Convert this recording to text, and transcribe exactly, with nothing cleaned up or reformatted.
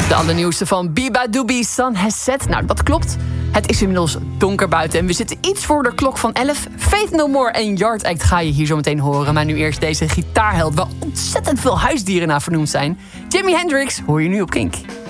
De allernieuwste van Biba Doobie, Sun Has Set. Nou, dat klopt. Het is inmiddels donker buiten en we zitten iets voor de klok van elf. Faith No More en Yard Act ga je hier zo meteen horen. Maar nu eerst deze gitaarheld waar ontzettend veel huisdieren naar vernoemd zijn. Jimi Hendrix hoor je nu op Kink.